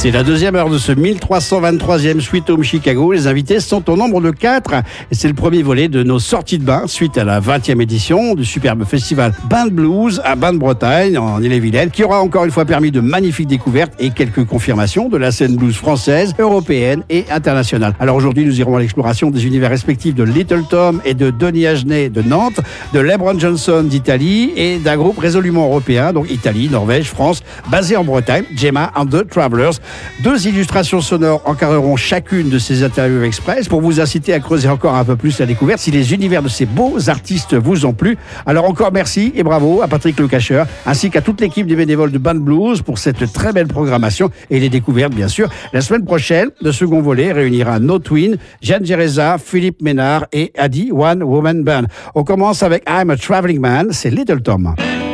C'est la deuxième heure de ce 1323e Sweet Home Chicago. Les invités sont au nombre de 4 et c'est le premier volet de nos sorties de bain suite à la 20e édition du superbe festival Bain de Blues à Bain-de-Bretagne en Ille-et-Vilaine qui aura encore une fois permis de magnifiques découvertes et quelques confirmations de la scène blues française, européenne et internationale. Alors aujourd'hui, nous irons à l'exploration des univers respectifs de Little Tom et de Donny Agenais de Nantes, de LeBron Johnson d'Italie et d'un groupe résolument européen, donc Italie, Norvège, France, basé en Bretagne, Gemma and the Travelers. 2 illustrations sonores encadreront chacune de ces interviews express pour vous inciter à creuser encore un peu plus la découverte si les univers de ces beaux artistes vous ont plu. Alors encore merci et bravo à Patrick Lecacheur ainsi qu'à toute l'équipe des bénévoles de Bain de Blues pour cette très belle programmation et les découvertes bien sûr. La semaine prochaine, le second volet réunira No Twin, Jeanne Gereza, Philippe Ménard et Adi One Woman Band. On commence avec I'm a Traveling Man, c'est Little Tom.